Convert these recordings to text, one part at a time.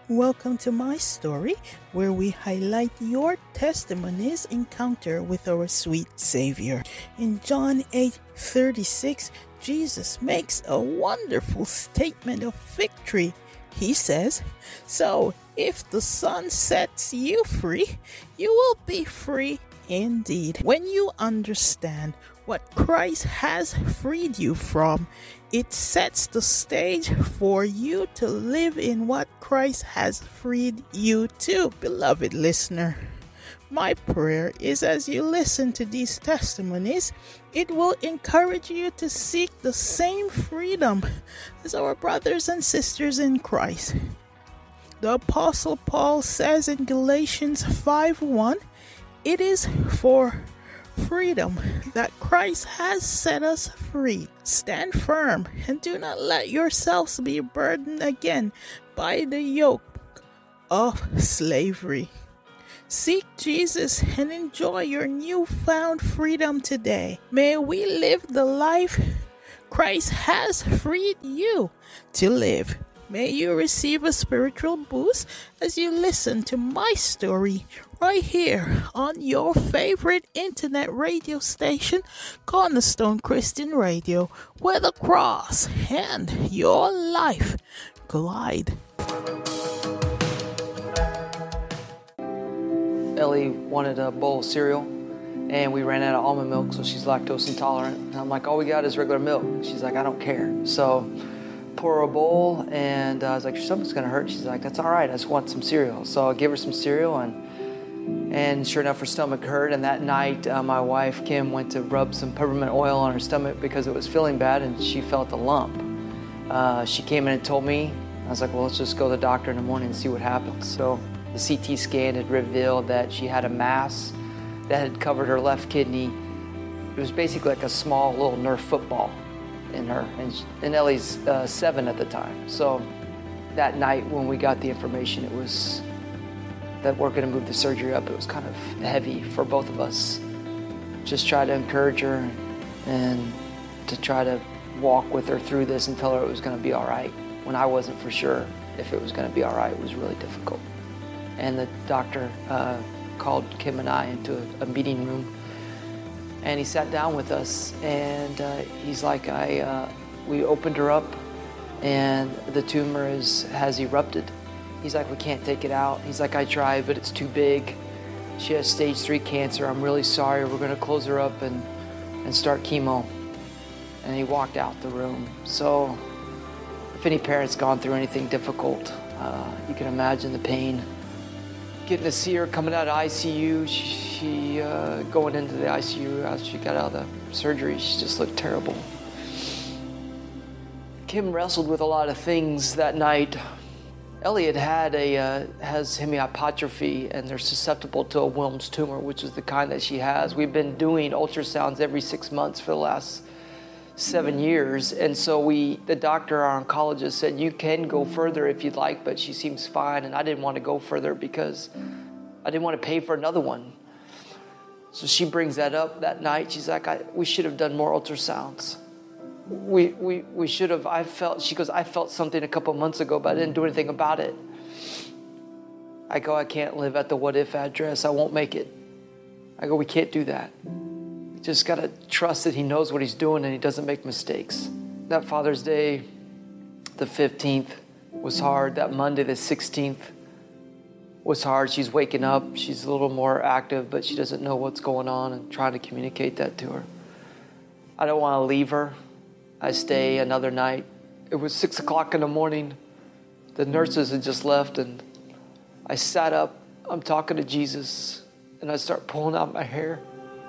Welcome to my story, where we highlight your testimony's encounter with our sweet Savior. In John 8:36, Jesus makes a wonderful statement of victory. He says, "So, if the Son sets you free, you will be free indeed." When you understand what Christ has freed you from, it sets the stage for you to live in what Christ has freed you to. Beloved listener, my prayer is as you listen to these testimonies, it will encourage you to seek the same freedom as our brothers and sisters in Christ. The Apostle Paul says in Galatians 5:1, it is for freedom that Christ has set us free. Stand firm and do not let yourselves be burdened again by the yoke of slavery. Seek Jesus and enjoy your newfound freedom today. May we live the life Christ has freed you to live. May you receive a spiritual boost as you listen to my story right here on your favorite internet radio station, Cornerstone Christian Radio, where the cross and your life collide. Ellie wanted a bowl of cereal, and we ran out of almond milk, so she's lactose intolerant. And I'm like, all we got is regular milk. She's like, I don't care. So pour her a bowl, and I was like, your stomach's gonna hurt. She's like, that's all right, I just want some cereal. So I gave her some cereal, and sure enough, her stomach hurt. And that night, my wife, Kim, went to rub some peppermint oil on her stomach because it was feeling bad, and she felt a lump. She came in and told me. I was like, well, let's just go to the doctor in the morning and see what happens. So the CT scan had revealed that she had a mass that had covered her left kidney. It was basically like a small little Nerf football in her, and Ellie's 7 at the time. So that night when we got the information, it was that we're going to move the surgery up. It was kind of heavy for both of us. Just try to encourage her and to try to walk with her through this and tell her it was going to be all right. When I wasn't for sure if it was going to be all right, it was really difficult. And the doctor called Kim and I into a meeting room, and he sat down with us, and he's like, we opened her up, and the tumor has erupted. He's like, we can't take it out. He's like, I tried, but it's too big. She has stage 3 cancer. I'm really sorry. We're going to close her up and start chemo. And he walked out the room. So if any parent's gone through anything difficult, you can imagine the pain. Getting to see her coming out of ICU, she going into the ICU as she got out of the surgery, she just looked terrible. Kim wrestled with a lot of things that night. Elliot has hemihypertrophy, and they're susceptible to a Wilms tumor, which is the kind that she has. We've been doing ultrasounds every 6 months for the last 7 years, and so the doctor, our oncologist, said you can go further if you'd like, but she seems fine. And I didn't want to go further because I didn't want to pay for another one. So she brings that up that night. She's like, we should have done more ultrasounds. We should have. She goes, I felt something a couple months ago, but I didn't do anything about it. I go, I can't live at the what if address. I won't make it. I go, we can't do that. Just got to trust that he knows what he's doing and he doesn't make mistakes. That Father's Day, the 15th, was hard. That Monday, the 16th, was hard. She's waking up. She's a little more active, but she doesn't know what's going on, and trying to communicate that to her. I don't want to leave her. I stay another night. It was 6 o'clock in the morning. The nurses had just left, and I sat up. I'm talking to Jesus, and I start pulling out my hair.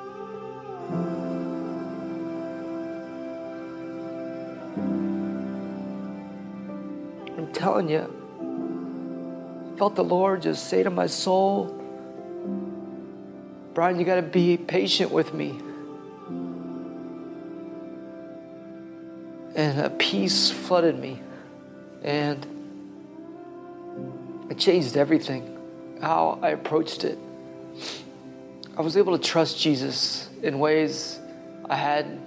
I'm telling you, I felt the Lord just say to my soul, Brian, you got to be patient with me. And a peace flooded me, and it changed everything, how I approached it. I was able to trust Jesus in ways I hadn't.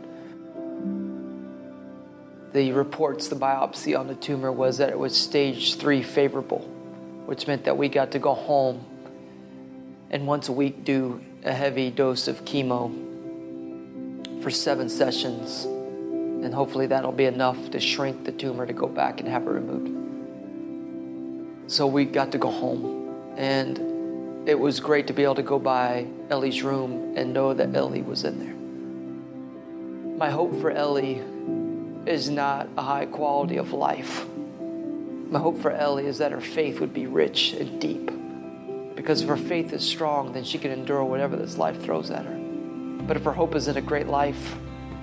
The reports, the biopsy on the tumor was that it was stage 3 favorable. which meant that we got to go home and once a week do a heavy dose of chemo for 7 sessions. And hopefully that'll be enough to shrink the tumor to go back and have it removed. So we got to go home. And it was great to be able to go by Ellie's room and know that Ellie was in there. My hope for Ellie is not a high quality of life. My hope for Ellie is that her faith would be rich and deep. Because if her faith is strong, then she can endure whatever this life throws at her. But if her hope is in a great life,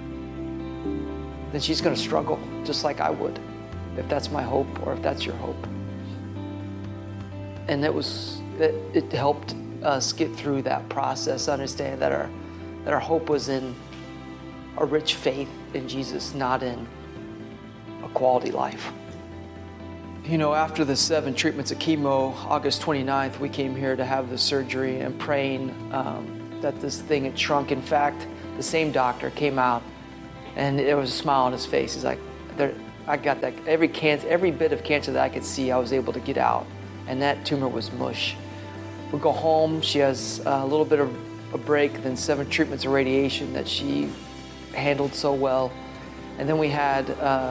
then she's going to struggle just like I would, if that's my hope or if that's your hope. And it helped us get through that process, understand that our hope was in a rich faith in Jesus, not in a quality life. You know, after the 7 treatments of chemo, August 29th, we came here to have the surgery and praying that this thing had shrunk. In fact, the same doctor came out and there was a smile on his face. He's like, I got that, every bit of cancer that I could see, I was able to get out. And that tumor was mush. We go home, she has a little bit of a break, then 7 treatments of radiation that she handled so well. And then we had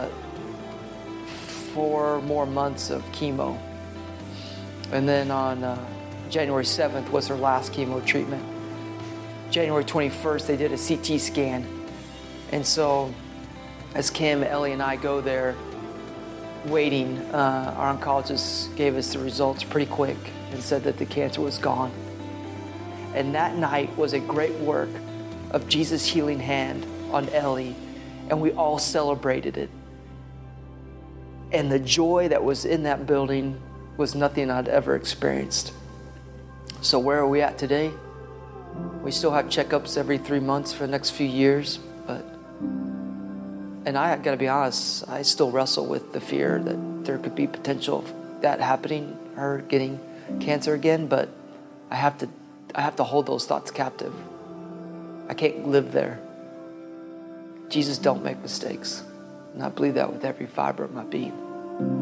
4 more months of chemo. And then on January 7th was her last chemo treatment. January 21st, they did a CT scan. And so as Kim, Ellie, and I go there waiting, our oncologist gave us the results pretty quick and said that the cancer was gone. And that night was a great work of Jesus' healing hand on Ellie, and we all celebrated it. And the joy that was in that building was nothing I'd ever experienced. So where are we at today? We still have checkups every 3 months for the next few years, and I gotta be honest, I still wrestle with the fear that there could be potential of that happening, her getting cancer again, but I have to hold those thoughts captive. I can't live there. Jesus don't make mistakes. And I believe that with every fiber of my being.